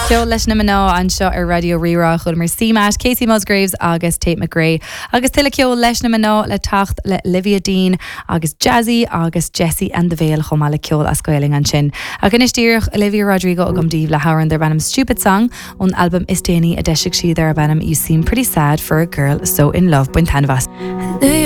Ceol leis na mná an seo ar radio rirá chud mar Seamat, Casey Musgraves agus Tate McRae. Agus tuile ceol leis na mná le tacht le Livia Dean agus Jazzy agus Jessie and the Veil chomá le ceol a scoiling an sin. A gnistíoch Olivia Rodrigo a gomdíh le hauran der banam Stupid Song on album Is Déine a deisic siad ar banam You Seem Pretty Sad for a Girl So in Love buin tanvas.